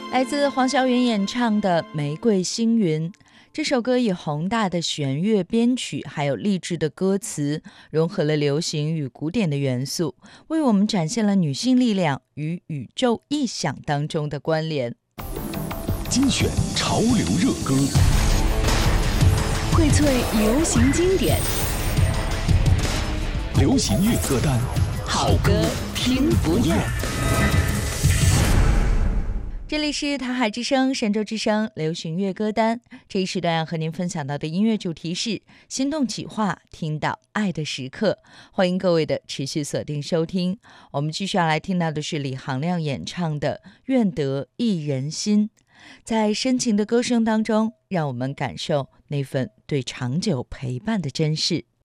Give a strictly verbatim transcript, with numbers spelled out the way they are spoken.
来自黄小远演唱的《玫瑰星云》。这首歌以宏大的弦乐编曲，还有励志的歌词，融合了流行与古典的元素，为我们展现了女性力量与宇宙意象当中的关联。 精选潮流热歌， 荟萃流行经典， 流行乐歌单， 好歌听不厌。 这里是台海之声、神州之声流行乐歌单。这一时段要和您分享到的音乐主题是心动企划，听到爱的时刻。欢迎各位的持续锁定收听。我们继续要来听到的是李行亮演唱的《愿得一人心》。在深情的歌声当中，让我们感受那份对长久陪伴的珍视。